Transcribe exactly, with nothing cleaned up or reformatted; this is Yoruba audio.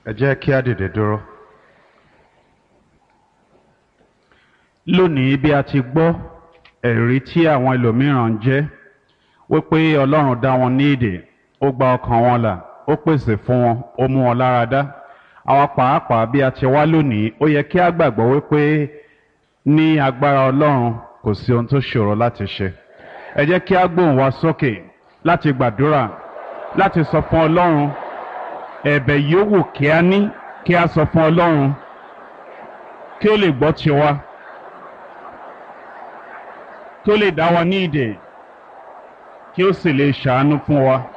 Ẹ jẹ́ kí á dìde dúró. Lónìí bí a ti gbọ́ ẹ̀rí tí àwọn ẹlòmíràn ń jẹ́ wípé Ọlọ́run dá wọn ní ìdè, ó gba ọkàn wọn là, ó pèsè fún wọn, ó mú wọn lára dá. Àwa pàápàá bí a ti wá lónìí, ó yẹ kí á gbàgbọ́ wípé ní agbára Ọlọ́run kò sí ohun tó ṣòro láti ṣe. Ẹ jẹ́ kí á gbóhùn wa sókè láti gbàdúrà, láti sọ fún Ọlọ́run ẹ̀bẹ̀ yòówù kí á ní, kí á sọ fún Ọlọ́run kí ó lè gbọ́ tiwa, kí ó lè dá wa ní ìdè, kí ó sì lè ṣàánú fún wa.